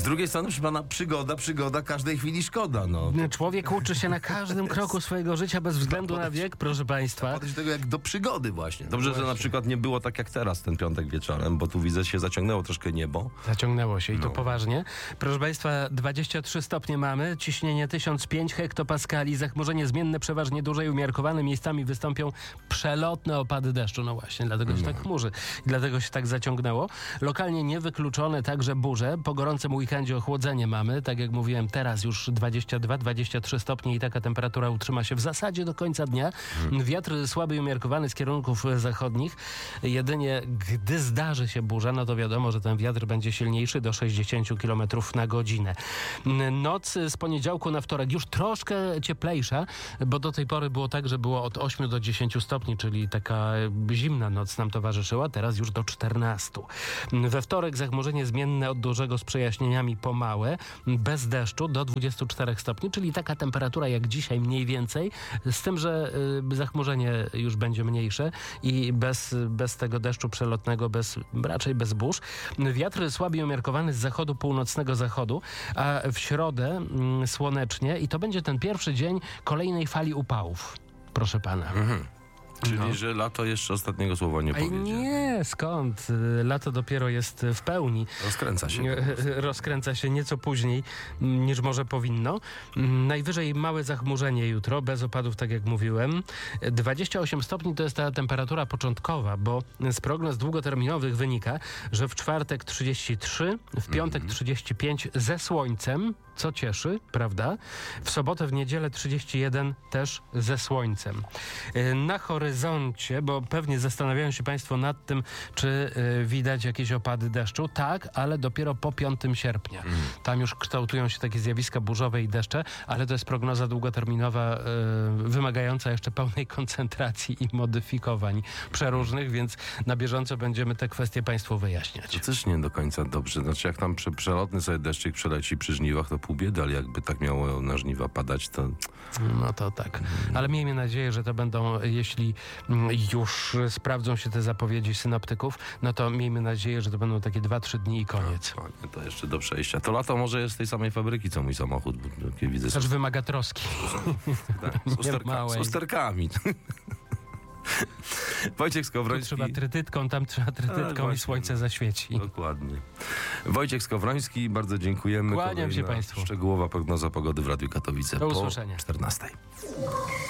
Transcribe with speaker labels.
Speaker 1: Z drugiej strony, proszę pana, przygoda, każdej chwili szkoda. No.
Speaker 2: Człowiek uczy się na każdym kroku swojego życia bez względu na wiek, proszę państwa.
Speaker 1: Podejść do tego jak do przygody właśnie. Dobrze, że na przykład nie było tak jak teraz ten piątek wieczorem, bo tu widzę, się zaciągnęło troszkę niebo.
Speaker 2: Zaciągnęło się i to poważnie. Proszę państwa, 23 stopnie mamy, ciśnienie 1005 hektopaskali, zachmurzenie zmienne, przeważnie duże i umiarkowane. Miejscami wystąpią przelotne opady deszczu. No właśnie, dlatego się tak chmurzy. Dlatego się tak zaciągnęło. Lokalnie niewykluczone także burze. Po gorącym weekendzie ochłodzenie mamy. Tak jak mówiłem, teraz już 22-23 stopnie i taka temperatura utrzyma się w zasadzie do końca dnia. Wiatr słaby i umiarkowany z kierunków zachodnich. Jedynie gdy zdarzy się burza, no to wiadomo, że ten wiatr będzie silniejszy do 60 km na godzinę. Noc z poniedziałku na wtorek już troszkę cieplejsza, bo do tej pory było tak, że było od 8 do 10 stopni, czyli taka zimna noc nam towarzyszyła, teraz już do 14. We wtorek zachmurzenie zmienne od dużego z przejaśnieniami po małe, bez deszczu do 24 stopni, czyli taka temperatura jak dzisiaj mniej więcej, z tym, że zachmurzenie już będzie mniejsze i bez tego deszczu przelotnego, raczej bez burz. Wiatr słaby umiarkowany z zachodu, północnego zachodu, a w środę słonecznie i to będzie ten pierwszy dzień kolejnej fali upałów. Proszę pana.
Speaker 1: Czyli, że lato jeszcze ostatniego słowa nie powiedzie.
Speaker 2: Nie, skąd? Lato dopiero jest w pełni.
Speaker 1: Rozkręca się.
Speaker 2: Rozkręca się nieco później niż może powinno. Najwyżej małe zachmurzenie jutro, bez opadów, tak jak mówiłem. 28 stopni to jest ta temperatura początkowa, bo z prognoz długoterminowych wynika, że w czwartek 33, w piątek 35 ze słońcem, co cieszy, prawda? W sobotę, w niedzielę 31 też ze słońcem. Na horyzoncie, bo pewnie zastanawiają się państwo nad tym, czy widać jakieś opady deszczu. Tak, ale dopiero po 5 sierpnia. Tam już kształtują się takie zjawiska burzowe i deszcze, ale to jest prognoza długoterminowa wymagająca jeszcze pełnej koncentracji i modyfikowań przeróżnych, więc na bieżąco będziemy te kwestie państwu wyjaśniać.
Speaker 1: To też nie do końca dobrze. Znaczy, jak tam przelotny sobie deszczyk przeleci przy żniwach, to pół biedy, ale jakby tak miało na żniwa padać, to...
Speaker 2: No to tak. Ale miejmy nadzieję, że to będą, jeśli już sprawdzą się te zapowiedzi synoptyków, no to miejmy nadzieję, że to będą takie 2-3 dni i koniec.
Speaker 1: To jeszcze do przejścia. To lato może jest z tej samej fabryki, co mój samochód. Widzę,
Speaker 2: Też wymaga troski.
Speaker 1: z usterkami. Wojciech Skowroński.
Speaker 2: Tu trzeba trytytką, tam trzeba trytytką i słońce zaświeci.
Speaker 1: Dokładnie. Wojciech Skowroński, bardzo dziękujemy.
Speaker 2: Kłaniam się państwu.
Speaker 1: Szczegółowa prognoza pogody w Radiu Katowice
Speaker 2: Do usłyszenia.
Speaker 1: po 14.